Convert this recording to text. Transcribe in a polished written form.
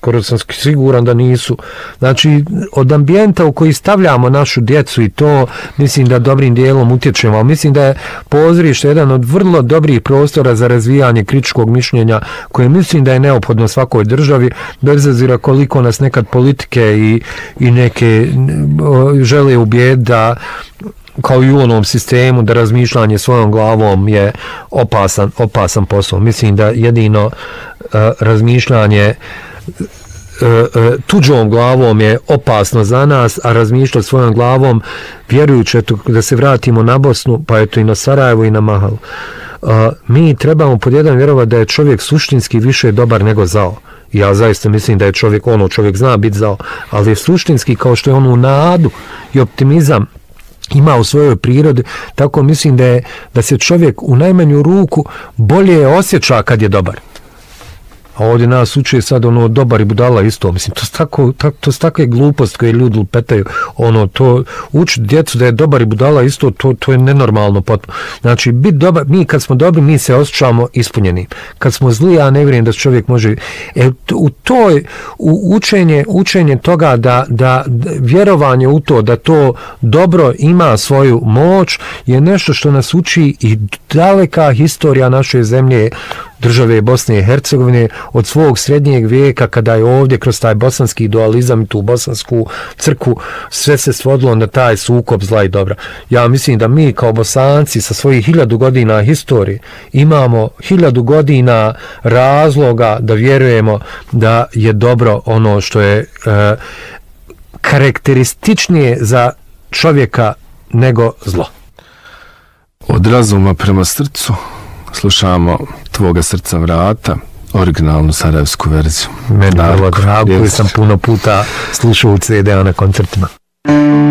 skoro sam siguran da nisu. Znači, od ambijenta u koji stavljamo našu djecu i to, mislim da dobrim dijelom utječemo, ali mislim da je pozorište jedan od vrlo dobrih prostora za razvijanje kritičkog mišljenja, koje mislim da je neophodno svakoj državi, bez obzira koliko nas nekad politike i neke žele ubijediti da, kao i u onom sistemu, da razmišljanje svojom glavom je opasan posao. Mislim da jedino razmišljanje tuđom glavom je opasno za nas, a razmišljati svojom glavom, vjerujući da se vratimo na Bosnu, pa eto i na Sarajevo i na Mahalu. Mi trebamo pod jedan vjerovati da je čovjek suštinski više dobar nego zao. Ja zaista mislim da je čovjek zna biti zao, ali je suštinski, kao što je onu nadu i optimizam ima u svojoj prirodi, tako mislim da se čovjek u najmanju ruku bolje osjeća kad je dobar. A ovdje nas uče sad dobar i budala isto, mislim, to su takve gluposti koje ljudi lupetaju, to učiti djecu da je dobar i budala isto, to je nenormalno potpuno. Znači, biti dobar, mi kad smo dobri, mi se osjećamo ispunjeni. Kad smo zli, ja ne vjerujem da čovjek može, učenje toga da vjerovanje u to, da to dobro ima svoju moć, je nešto što nas uči i daleka historija naše zemlje, države Bosne i Hercegovine, od svog srednjeg vijeka, kada je ovdje kroz taj bosanski dualizam i tu bosansku crkvu sve se svodilo na taj sukob zla i dobra. Ja mislim da mi kao Bosanci sa svojih 1000 godina historije imamo 1000 godina razloga da vjerujemo da je dobro ono što je karakterističnije za čovjeka nego zlo. Od razuma prema srcu slušamo Tvoga srca vrata, originalnu sarajevsku verziju. Meni je vrlo drago, koju sam puno puta slušao u CD-a na koncertima.